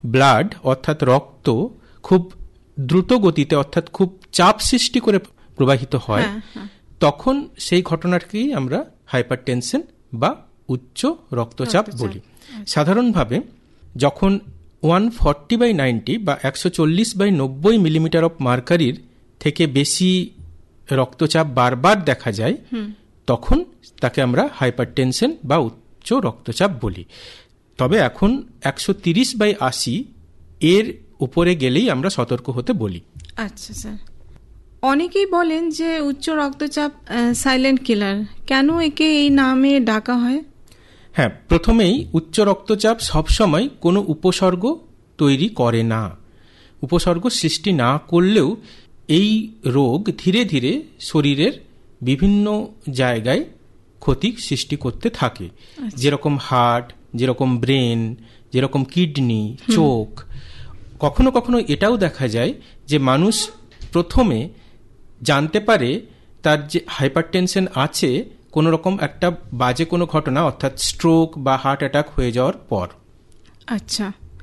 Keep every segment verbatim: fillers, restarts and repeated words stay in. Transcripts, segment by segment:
Blood অর্থাৎ রক্ত খুব দ্রুত গতিতে অর্থাৎ খুব চাপ সৃষ্টি করে প্রবাহিত হয়, তখন সেই ঘটনাটাকেই আমরা হাইপারটেনশন বা উচ্চ রক্তচাপ বলি। সাধারণভাবে যখন ওয়ান ফর্টি বাই নাইনটি বা একশো চল্লিশ বাই নব্বই মিলিমিটার অফ মার্কারির থেকে বেশি রক্তচাপ বারবার দেখা যায়, তখন তাকে আমরা হাইপারটেনশন বা উচ্চ রক্তচাপ বলি। তবে এখন একশো তিরিশ বাই আশি এর উপরে গেলেই আমরা সতর্ক হতে বলি। আচ্ছা স্যার, অনেকেই বলেন যে উচ্চ রক্তচাপ সাইলেন্ট কিলার, কেন একে এই নামে ডাকা হয়? হ্যাঁ, প্রথমেই উচ্চ রক্তচাপ সবসময় কোনো উপসর্গ তৈরি করে না। উপসর্গ সৃষ্টি না করলেও এই রোগ ধীরে ধীরে শরীরের বিভিন্ন জায়গায় ক্ষতি সৃষ্টি করতে থাকে, যেরকম হার্ট, যেরকম ব্রেন, যেরকম কিডনি, চোখ। কখনো কখনো এটাও দেখা যায় যে মানুষ প্রথমে জানতে পারে তার যে হাইপারটেনশন আছে কোনো রকম একটা বাজে কোনো ঘটনা, অর্থাৎ স্ট্রোক বা হার্ট অ্যাটাক হয়ে যাওয়ার পর। আচ্ছা,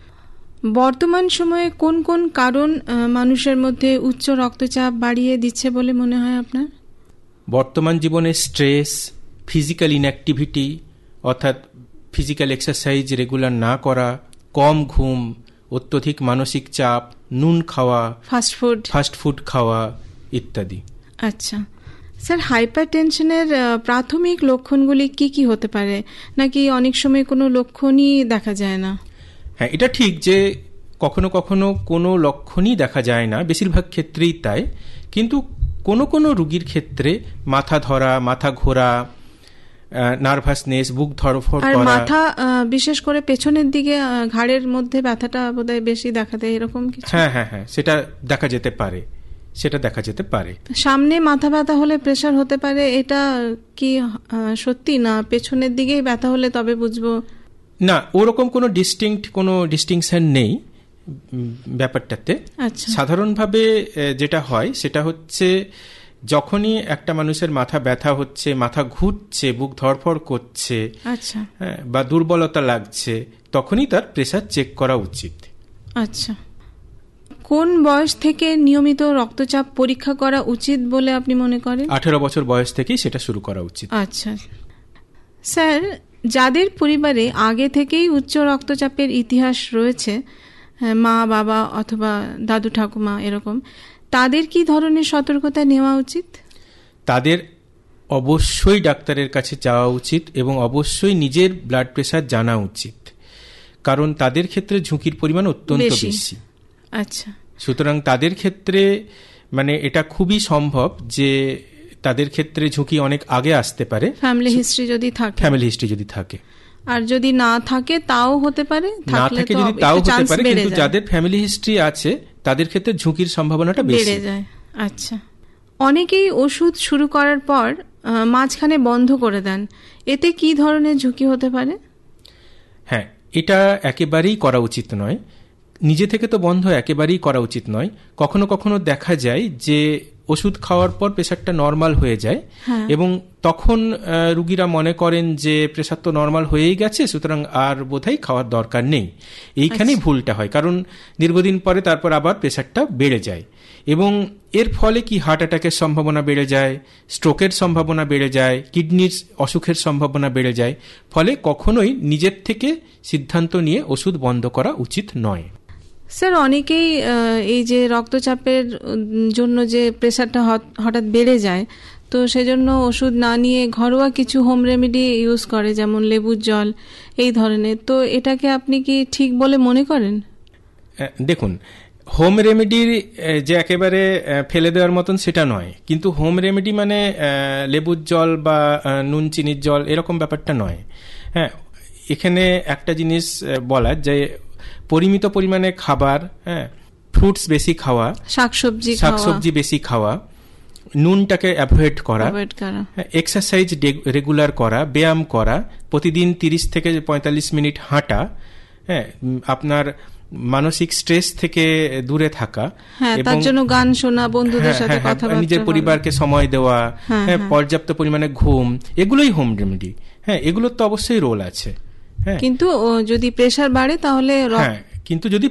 বর্তমান সময়ে কোন কোন কারণ মানুষের মধ্যে উচ্চ রক্তচাপ বাড়িয়ে দিচ্ছে বলে মনে হয় আপনার? বর্তমান জীবনে স্ট্রেস, ফিজিক্যাল ইনঅ্যাক্টিভিটি অর্থাৎ ফিজিক্যাল এক্সারসাইজ রেগুলার না করা, কম ঘুম, অত্যধিক মানসিক চাপ, নুন খাওয়া, ফাস্টফুড ফাস্টফুড খাওয়া ইত্যাদি। আচ্ছা স্যার, হাইপারটেনশনের প্রাথমিক লক্ষণগুলি কি কি হতে পারে, নাকি অনেক সময় কোনো লক্ষণই দেখা যায় না? হ্যাঁ, এটা ঠিক যে কখনো কখনো কোনো লক্ষণই দেখা যায় না, বেশিরভাগ ক্ষেত্রেই তাই। কিন্তু কোনো কোনো রোগীর ক্ষেত্রে মাথা ধরা, মাথা ঘোরা, নার্ভাসনেস, বুক ধড়ফড় করা, মাথা বিশেষ করে পেছনের দিকে ঘাড়ের মধ্যে ব্যথাটা বোধহয় বেশি দেখা দেয়, এরকম কিছু? হ্যাঁ হ্যাঁ হ্যাঁ সেটা দেখা যেতে পারে, সেটা দেখা যেতে পারে। সামনে মাথা ব্যথা হলে প্রেসার হতে পারে, এটা কি সত্যি, না পেছনের দিকেই ব্যথা হলে তবে বুঝবো? না, ওরকম কোনো ডিস্টিংক্ট কোনো ডিস্টিংশন নেই ব্যাপারটাতে। আচ্ছা, সাধারণভাবে যেটা হয় সেটা হচ্ছে যখনই একটা মানুষের মাথা ব্যথা হচ্ছে, মাথা ঘুরছে, বুক ধড়ফড় করছে, আচ্ছা, বা দুর্বলতা লাগছে, তখনই তার প্রেসার চেক করা উচিত। আচ্ছা, কোন বয়স থেকে নিয়মিত রক্তচাপ পরীক্ষা করা উচিত বলে আপনি মনে করেন? আঠেরো বছর বয়স থেকেই সেটা শুরু করা উচিত। আচ্ছা স্যার, যাদের পরিবারে আগে থেকেই উচ্চ রক্তচাপের ইতিহাস রয়েছে, মা বাবা অথবা দাদু ঠাকুমা এরকম, তাদের কি ধরনের সতর্কতা নেওয়া উচিত? তাদের অবশ্যই ডাক্তারের কাছে যাওয়া উচিত এবং অবশ্যই নিজের ব্লাড প্রেসার জানা উচিত, কারণ তাদের ক্ষেত্রে ঝুঁকির পরিমাণ অত্যন্ত বেশি। আচ্ছা, সুতরাং তাদের ক্ষেত্রে মানে এটা খুবই সম্ভব যে তাদের ক্ষেত্রে ঝুঁকি অনেক আগে আসতে পারে, ফ্যামিলি হিস্ট্রি যদি থাকে। ফ্যামিলি হিস্ট্রি যদি থাকে আর যদি না থাকে তাও হতে পারে, না থাকে যদি তাও হতে পারে, কিন্তু যাদের ফ্যামিলি হিস্ট্রি আছে তাদের ক্ষেত্রে ঝুঁকির সম্ভাবনাটা বেড়ে যায়। আচ্ছা, অনেকেই ওষুধ শুরু করার পর মাঝখানে বন্ধ করে দেন, এতে কি ধরনের ঝুঁকি হতে পারে? হ্যাঁ, এটা একেবারেই করা উচিত নয়। নিজে থেকে তো বন্ধ একেবারেই করা উচিত নয়। কখনো কখনো দেখা যায় যে ওষুধ খাওয়ার পর প্রেসারটা নর্মাল হয়ে যায় এবং তখন রুগীরা মনে করেন যে প্রেসার তো নর্মাল হয়েই গেছে, সুতরাং আর বোধহয় খাওয়ার দরকার নেই। এইখানেই ভুলটা হয়, কারণ দীর্ঘদিন পরে তারপর আবার প্রেসারটা বেড়ে যায় এবং এর ফলে কি হার্ট অ্যাটাকের সম্ভাবনা বেড়ে যায়, স্ট্রোকের সম্ভাবনা বেড়ে যায়, কিডনির অসুখের সম্ভাবনা বেড়ে যায়। ফলে কখনোই নিজের থেকে সিদ্ধান্ত নিয়ে ওষুধ বন্ধ করা উচিত নয়। স্যার, অনেকেই এই যে রক্তচাপের জন্য যে প্রেসারটা হঠাৎ বেড়ে যায়, তো সেজন্য ওষুধ না নিয়ে ঘরোয়া কিছু হোম রেমেডি ইউজ করে, যেমন লেবুর জল এই ধরনের, তো এটাকে আপনি কি ঠিক বলে মনে করেন? দেখুন, হোম রেমেডির যে একেবারে ফেলে দেওয়ার মতন সেটা নয়, কিন্তু হোম রেমেডি মানে লেবুর জল বা নুন চিনির জল এরকম ব্যাপারটা নয়। হ্যাঁ, এখানে একটা জিনিস বলার যে পরিমিত পরিমাণে খাবার, হ্যাঁ, ফ্রুটস বেশি খাওয়া, শাকসবজি শাকসবজি বেশি খাওয়া, নুনটাকে অ্যাভয়েড করা, এক্সারসাইজ রেগুলার করা, ব্যায়াম করা, প্রতিদিন তিরিশ থেকে পঁয়তাল্লিশ মিনিট হাঁটা, হ্যাঁ, আপনার মানসিক স্ট্রেস থেকে দূরে থাকা, এবং গান শোনা, বন্ধুদের সাথে কথা বলা, নিজের পরিবারকে সময় দেওয়া, হ্যাঁ, পর্যাপ্ত পরিমাণে ঘুম, এগুলোই হোম রেমেডি। হ্যাঁ, এগুলোর তো অবশ্যই রোল আছে। কিন্তু যদি প্রেসার বাড়ে তাহলে, হ্যাঁ, কিন্তু যদি